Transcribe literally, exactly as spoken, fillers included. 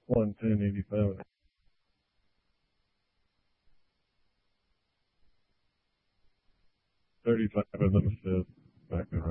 one ten eighty-seven. thirty-five of them says back up.